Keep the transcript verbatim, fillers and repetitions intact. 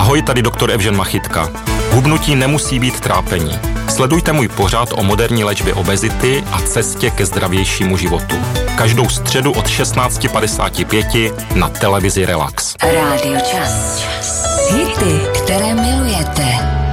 Ahoj, tady doktor Evžen Machytka. Hubnutí nemusí být trápení. Sledujte můj pořad o moderní léčbě obezity a cestě ke zdravějšímu životu. Každou středu od šestnáct padesát pět na televizi Relax. Rádio Čas. Hity, které milujete.